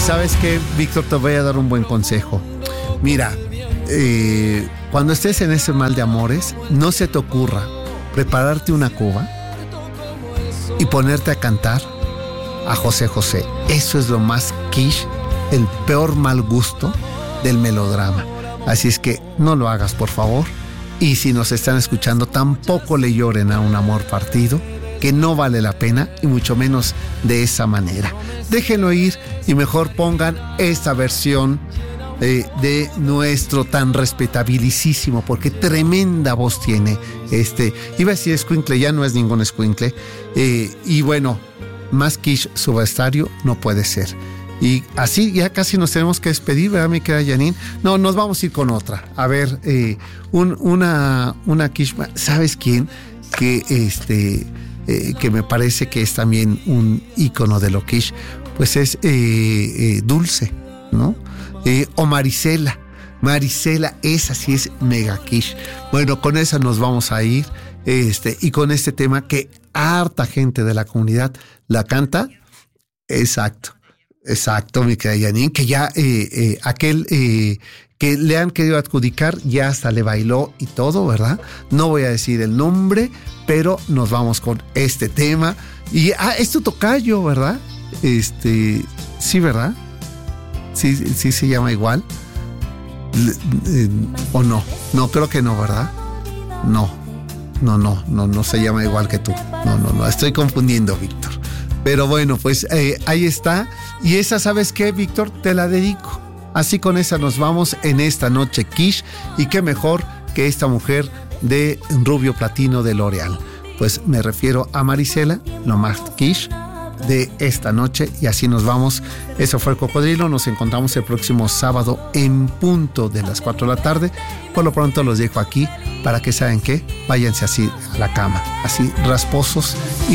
¿sabes qué, Víctor? Te voy a dar un buen consejo. Mira, cuando estés en ese mal de amores, no se te ocurra prepararte una cuba y ponerte a cantar a José José. Eso es lo más quiche, el peor mal gusto del melodrama. Así es que no lo hagas, por favor. Y si nos están escuchando, tampoco le lloren a un amor partido, que no vale la pena, y mucho menos de esa manera. Déjenlo ir y mejor pongan esta versión de nuestro tan respetabilísimo, porque tremenda voz tiene iba a decir escuincle, ya no es ningún escuincle, y bueno, más quiche subestario no puede ser. Y así ya casi nos tenemos que despedir, ¿verdad, mi querida Janine? No, nos vamos a ir con otra. A ver, una quiche, ¿sabes quién? Que me parece que es también un ícono de lo quiche, pues es Dulce, ¿no? O Marisela. Marisela, esa sí es mega quiche. Bueno, con esa nos vamos a ir, y con este tema que harta gente de la comunidad la canta. Exacto, mi querida Janine, que ya aquel que le han querido adjudicar ya hasta le bailó y todo, ¿verdad? No voy a decir el nombre, pero nos vamos con este tema. Y es tu tocayo, ¿verdad? Sí, ¿verdad? Sí se llama igual. ¿O no? No, creo que no, ¿verdad? No se llama igual que tú. No, estoy confundiendo, Víctor. Pero bueno, pues ahí está. Y esa, ¿sabes qué, Víctor? Te la dedico. Así con esa nos vamos en esta noche quiche. Y qué mejor que esta mujer de Rubio Platino de L'Oreal. Pues me refiero a Marisela, lo más quiche de esta noche. Y así nos vamos. Eso fue El Cocodrilo. Nos encontramos el próximo sábado en punto de las 4 de la tarde. Por lo pronto los dejo aquí para que, ¿saben qué? Váyanse así a la cama, así rasposos.